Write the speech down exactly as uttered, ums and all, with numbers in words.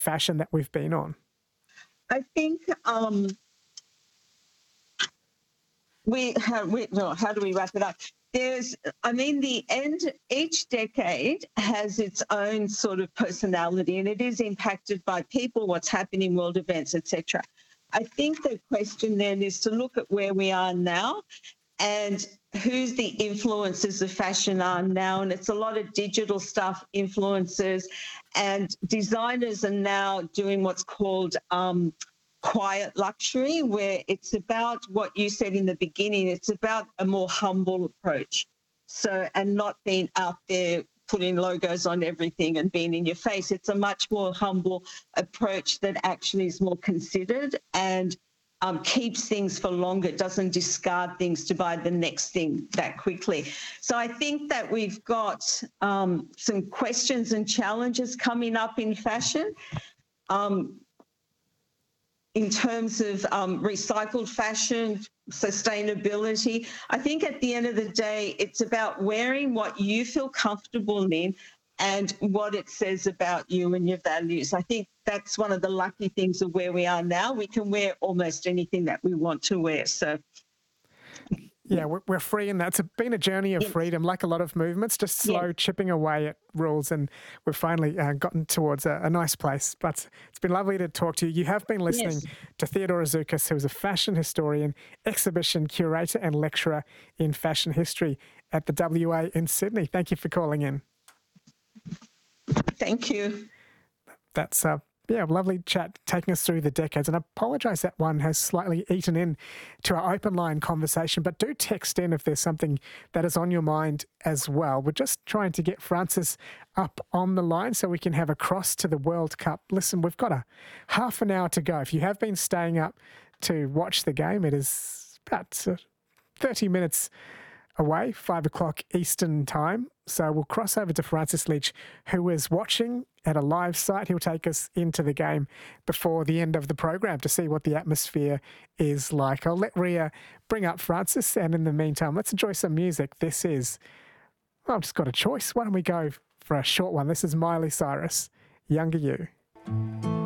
fashion that we've been on? I think um, we have, we, no, how do we wrap it up? There's, I mean, the end, each decade has its own sort of personality, and it is impacted by people, what's happening, world events, et cetera. I think the question then is to look at where we are now and who's the influencers of fashion are now. And it's a lot of digital stuff, influencers, and designers are now doing what's called um, quiet luxury, where it's about what you said in the beginning. It's about a more humble approach. So, and not being out there putting logos on everything and being in your face. It's a much more humble approach that actually is more considered and um, keeps things for longer, doesn't discard things to buy the next thing that quickly. So I think that we've got um, some questions and challenges coming up in fashion. Um, in terms of um, recycled fashion, sustainability. I think at the end of the day, it's about wearing what you feel comfortable in and what it says about you and your values. I think that's one of the lucky things of where we are now. We can wear almost anything that we want to wear. So, yeah, we're, we're free, and that's a, been a journey of yes. freedom, like a lot of movements, just slow Yes. chipping away at rules, and we've finally uh, gotten towards a, a nice place. But it's been lovely to talk to you. You have been listening Yes. to Theodora Zoukis, who is a fashion historian, exhibition curator and lecturer in fashion history at the W A in Sydney. Thank you for calling in. Thank you. That's uh, yeah, lovely chat taking us through the decades. And I apologise that one has slightly eaten in to our open line conversation, but do text in if there's something that is on your mind as well. We're just trying to get Francis up on the line so we can have a cross to the World Cup. Listen, we've got a half an hour to go. If you have been staying up to watch the game, it is about uh, thirty minutes away, five o'clock Eastern time. So we'll cross over to Francis Leach, who is watching at a live site. He'll take us into the game before the end of the program to see what the atmosphere is like. I'll let Ria bring up Francis, and in the meantime, let's enjoy some music. This is, well, I've just got a choice. Why don't we go for a short one? This is Miley Cyrus, Younger You.